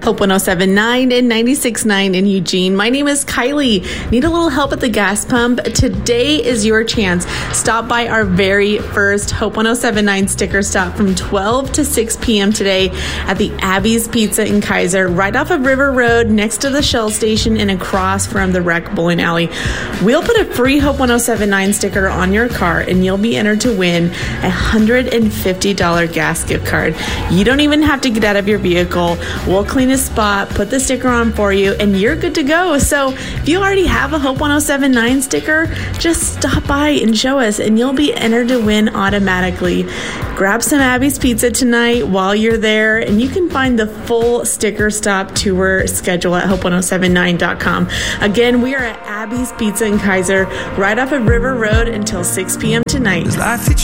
Hope 107.9 and 96.9 in Eugene. My name is Kylie. Need a little help at the gas pump? Today is your chance. Stop by our very first Hope 107.9 sticker stop from 12 to 6 p.m. today at the Abby's Pizza in Kaiser, right off of River Road, next to the Shell station and across from the Rec Bowling Alley. We'll put a free Hope 107.9 sticker on your car and you'll be entered to win a $150 gas gift card. You don't even have to get out of your vehicle. We'll clean a spot, put the sticker on for you, and you're good to go. So if you already have a Hope 107.9 sticker, just stop by and show us, and you'll be entered to win automatically. Grab some Abby's Pizza tonight while you're there, and you can find the full sticker stop tour schedule at hope1079.com. Again, we are at Abby's Pizza in Kaiser, right off of River Road until 6 p.m. tonight.